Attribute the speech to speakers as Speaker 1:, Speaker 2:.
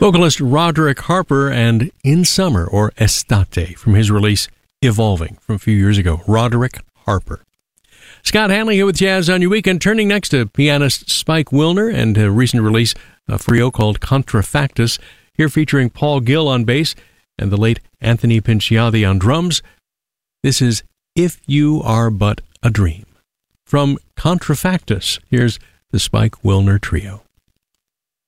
Speaker 1: Vocalist Roderick Harper and In Summer, or Estate, from his release Evolving from a few years ago. Roderick Harper. Scott Hanley here with Jazz on Your Weekend, turning next to pianist Spike Wilner and a recent release, a trio called Contrafactus, here featuring Paul Gill on bass and the late Anthony Pinciati on drums. This is If You Are But a Dream. From Contrafactus, here's the Spike Wilner Trio.